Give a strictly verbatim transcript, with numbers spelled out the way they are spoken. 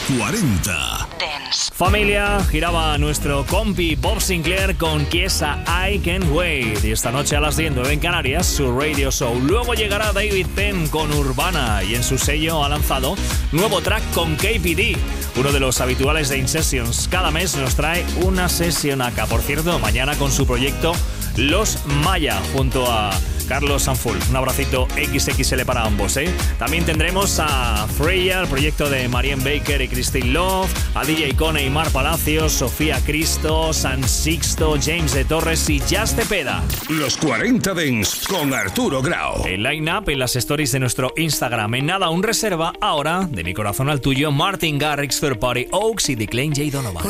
cuarenta. Dance. Familia, giraba nuestro compi Bob Sinclair con Kiesa I Can't Wait. Y esta noche a las diez, nueve en Canarias, su radio show. Luego llegará David Penn con Urbana y en su sello ha lanzado nuevo track con K P D, uno de los habituales de In Sessions. Cada mes nos trae una sesión acá. Por cierto, mañana con su proyecto Los Maya junto a Carlos Sanful. Un abracito equis equis ele para ambos, ¿eh? También tendremos a Freya, el proyecto de Marianne Baker y Christine Love, a D J Cone y Mar Palacios, Sofía Cristo, San Sixto, James de Torres y Jazz Cepeda. Los cuarenta Dance con Arturo Grau. El line-up en las stories de nuestro Instagram. En nada, un reserva ahora de mi corazón al tuyo, Martin Garrix, Third Party Oaks y Declan J. Donovan.